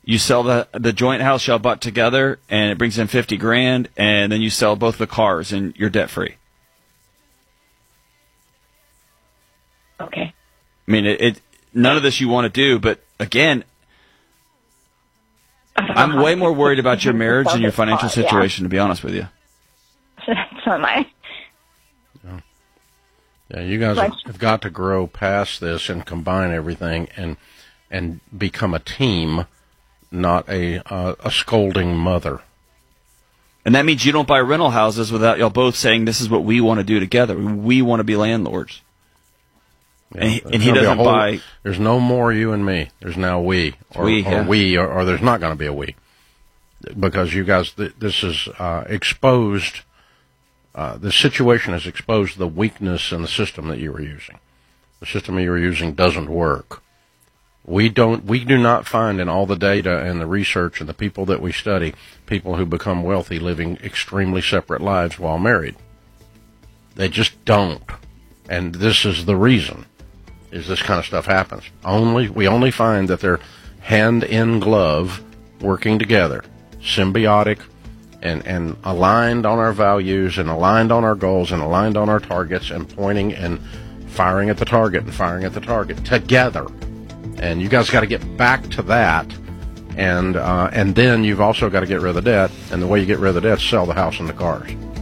You sell the joint house y'all bought together, and it brings in $50,000, and then you sell both the cars, and you're debt free. Okay. I mean, none of this you want to do, but again, I'm way more worried about your marriage than your financial situation, to be honest with you. So am I. Yeah, you guys have got to grow past this and combine everything and become a team, not a scolding mother. And that means you don't buy rental houses without y'all both saying, this is what we want to do together. We want to be landlords. Yeah, and he doesn't buy... There's no more you and me. There's now we. Or there's not going to be a we. Because you guys, this is exposed... the situation has exposed the weakness in the system that you were using. The system you were using doesn't work. We do not find in all the data and the research and the people that we study, people who become wealthy living extremely separate lives while married. They just don't. And this is the reason, is this kind of stuff happens. We only find that they're hand in glove working together, symbiotic, and aligned on our values and aligned on our goals and aligned on our targets and pointing and firing at the target and firing at the target together. And you guys got to get back to that. And then you've also got to get rid of the debt. And the way you get rid of the debt is sell the house and the cars.